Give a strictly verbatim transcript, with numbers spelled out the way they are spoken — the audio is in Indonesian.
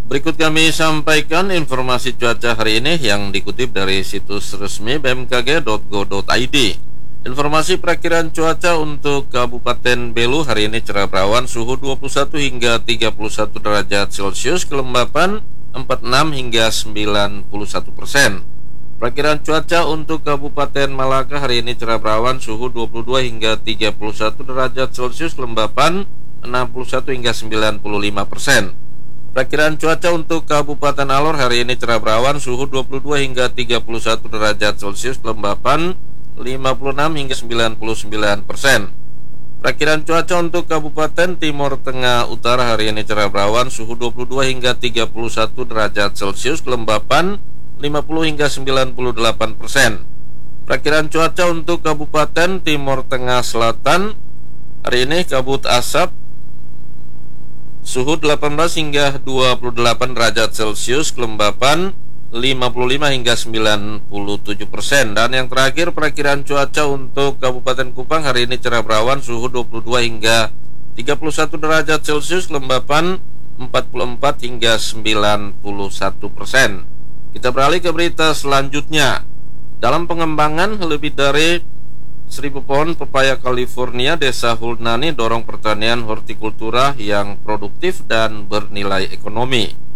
Berikut kami sampaikan informasi cuaca hari ini yang dikutip dari situs resmi b m k g titik go titik i d. Informasi perakiraan cuaca untuk Kabupaten Belu hari ini cerah berawan, suhu dua puluh satu hingga tiga puluh satu derajat Celcius, kelembapan empat puluh enam hingga sembilan puluh satu persen. Perakiraan cuaca untuk Kabupaten Malaka hari ini cerah berawan, suhu dua puluh dua hingga tiga puluh satu derajat Celcius, kelembapan enam puluh satu hingga sembilan puluh lima persen. Perakiraan cuaca untuk Kabupaten Alor hari ini cerah berawan, suhu dua puluh dua hingga tiga puluh satu derajat Celcius, kelembapan lima puluh enam hingga sembilan puluh sembilan persen. Perakiraan cuaca untuk Kabupaten Timur Tengah Utara hari ini cerah berawan, suhu dua puluh dua hingga tiga puluh satu derajat Celcius, kelembapan lima puluh hingga sembilan puluh delapan persen. Perakiraan cuaca untuk Kabupaten Timur Tengah Selatan hari ini kabut asap, suhu delapan belas hingga dua puluh delapan derajat Celcius, kelembapan lima puluh lima hingga sembilan puluh tujuh persen. Dan yang terakhir, perakiraan cuaca untuk Kabupaten Kupang hari ini cerah berawan, suhu dua puluh dua hingga tiga puluh satu derajat Celcius, kelembapan empat puluh empat hingga sembilan puluh satu persen. Kita beralih ke berita selanjutnya. Dalam pengembangan lebih dari seribu pohon pepaya California, Desa Hulnani dorong pertanian hortikultura yang produktif dan bernilai ekonomi.